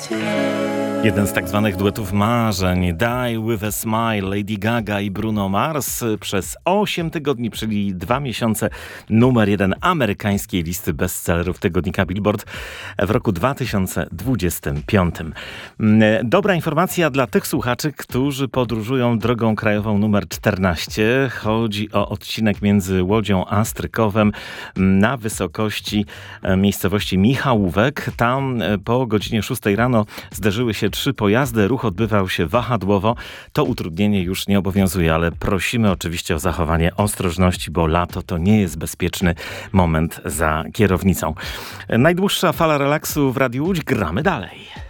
Jeden z tak zwanych duetów marzeń, Die With A Smile, Lady Gaga i Bruno Mars przez 8 tygodni, czyli 2 miesiące, numer 1 amerykańskiej listy bestsellerów tygodnika Billboard w roku 2025. Dobra informacja dla tych słuchaczy, którzy podróżują drogą krajową numer 14. Chodzi o odcinek między Łodzią a Strykowem na wysokości miejscowości Michałówek. Tam po godzinie 6 rano zderzyły się 3 pojazdy, ruch odbywał się wahadłowo. To utrudnienie już nie obowiązuje, ale prosimy oczywiście o zachowanie ostrożności, bo lato to nie jest bezpieczny moment za kierownicą. Najdłuższa fala relaksu w Radiu Łódź. Gramy dalej.